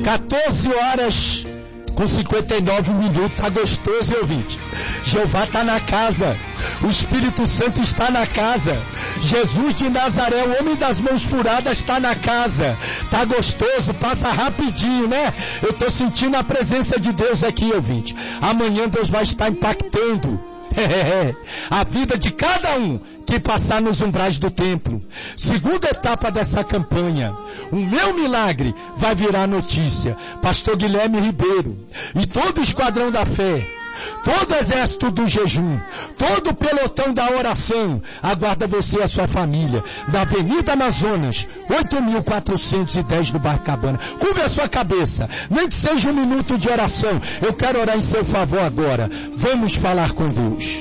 14h59, tá gostoso, ouvinte. Jeová tá na casa, o Espírito Santo está na casa, Jesus de Nazaré, o homem das mãos furadas, está na casa. Tá gostoso, passa rapidinho, né? Eu tô sentindo a presença de Deus aqui, ouvinte. Amanhã Deus vai estar impactando a vida de cada um que passar nos umbrais do templo. Segunda etapa dessa campanha, o meu milagre vai virar notícia. Pastor Guilherme Ribeiro e todo o esquadrão da fé, todo o exército do jejum, todo o pelotão da oração aguarda você e a sua família na Avenida Amazonas 8.410 do bairro Cabana. Curve a sua cabeça, nem que seja um minuto de oração. Eu quero orar em seu favor agora. Vamos falar com Deus.